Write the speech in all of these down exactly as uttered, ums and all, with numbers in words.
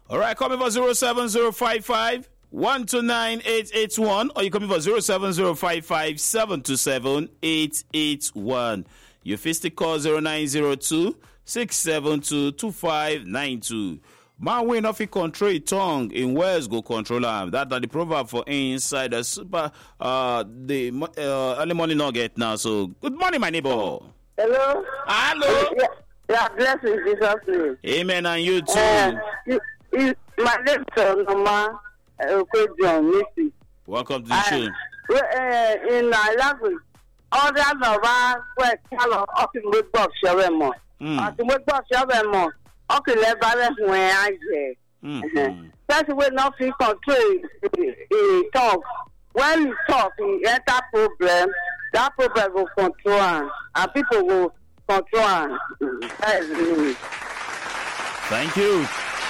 All right, call me for zero seven zero five five one two nine eight eight one, or you call me for zero seven zero five five seven two seven eight eight one. Your fistic call zero nine zero two six seven two two five nine two. Man wey no fit control his tongue in Wales go control am. That are the proverb for inside the super uh the uh, early morning nugget now. So good morning, my neighbor. Hello. Hello. Yeah, yeah blessed in Jesus' name. Amen, and you too. Uh, you, you, my name is Norma Okwejon Missy. Welcome to the show. Uh, in eleven, all the other were color up in the box, Shavemo. At the box, Shavemo. Okay, let balance when I say. That's why nothing control he talk. When he talk, he enter problem. That problem will control him, and people will control him. That is me. Thank you.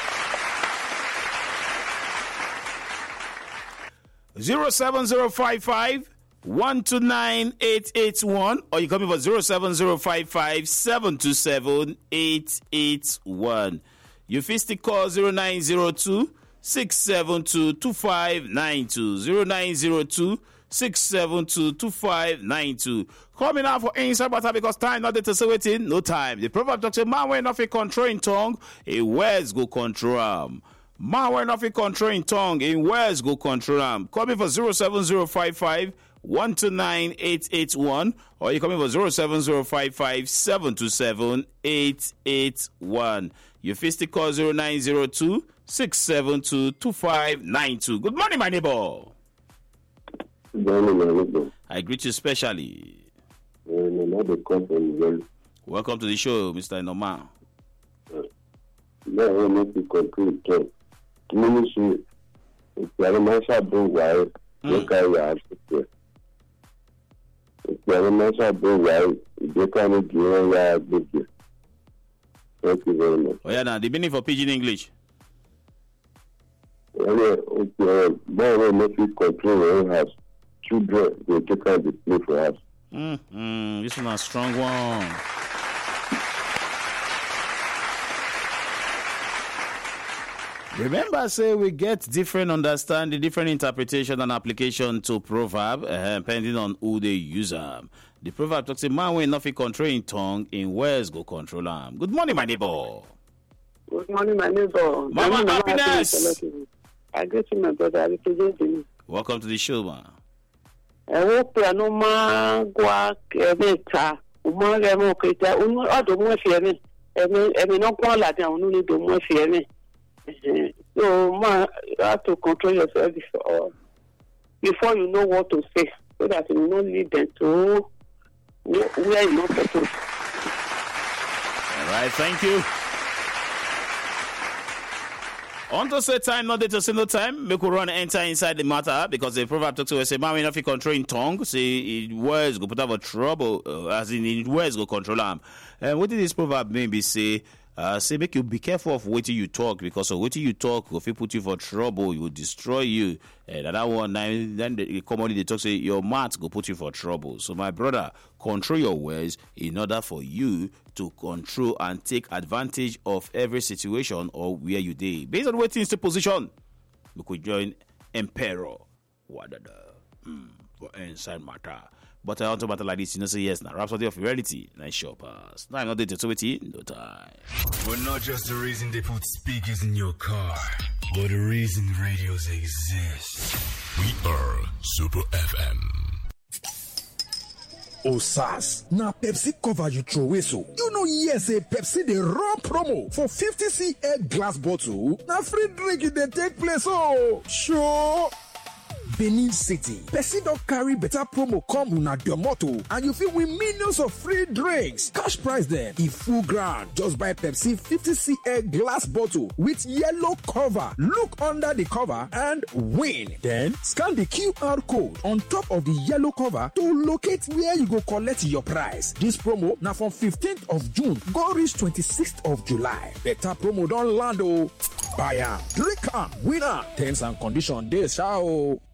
Zero seven zero five five one two nine eight eight one, or you come in for zero seven zero five five seven two seven eight eight one. Your fistic call zero nine zero two six seven two two five nine two. zero nine zero two six seven two two five nine two. Call me now for inside matter because time not there to say waiting, no time. The proverb talks about man when not a controlling tongue, a words go control am. Man when not a controlling tongue, a words go control am. Call me for zero seven zero five five one two nine eight eight one, or you come in for zero seven zero five five seven two seven eight eight one. Your fistic call zero nine zero two six seven two two five nine two. Good morning, my neighbor. Good morning, my neighbor. I greet you specially. Uh, no, no, well. Welcome to the show, Mister Norman. Uh, no, I need to conclude. Ministry, if you are a man, shall do well. Look at your answer. If you are a man, shall do well. You can't give your business. Thank you very much. Oh, yeah, now, the meaning for Pidgin English. Well, okay, but when you control your own house, children, they take out the play for us. Mm, mm, this is a strong one. Remember, say we get different understanding, different interpretation and application to proverb, uh, depending on who they use them. The proverb talks about man when nothing control in tongue, in words go control them. Good morning, my neighbor. Good morning, my neighbor. Mama, Mama happiness. I greet you, my brother. I represent you. Welcome to the show, man. I hope you are no man go out better. Uma ga mo keta, unu odo mo fiere. Emi emi no kwa la down, unu do mo fiere. So, man, you have to control yourself before, before you know what to say, so that you will not lead them to where you're not supposed. All right, thank you. On to say time, not to say no time. Make we run enter inside the matter because the proverb talks to us say, man, we not fit control in tongue. Say, words go put up a trouble, uh, as in, in words go control them. And what did this proverb maybe say? Uh, say make you be careful of what you talk because of what you talk if it put you for trouble, it will destroy you. And that one then the commonly they talk say your mouth go put you for trouble. So my brother, control your words in order for you to control and take advantage of every situation or where you dey. Based on what is the position, we could join Emperor Wadada mm, for inside matter. But I want to matter like this, you know, say yes, now. Rhapsody of reality, nice shoppers. Now I'm not there to wait, no time. We're not just the reason they put speakers in your car, but the reason radios exist. We are Super F M. Oh, S A S, now Pepsi cover you throw away so. You know, yes, a Pepsi the raw promo for fifty centiliters glass bottle. Now free drink you they take place, oh, sure. Benin City. Pepsi don't carry better promo come una your motto and you feel win millions of free drinks. Cash prize then. If full ground, just buy Pepsi fifty centiliters glass bottle with yellow cover. Look under the cover and win. Then scan the Q R code on top of the yellow cover to locate where you go collect your prize. This promo now from fifteenth of June go reach twenty-sixth of July. Better promo don't land oh. Buy am, drink am, win am. Terms and conditions dey sha oh.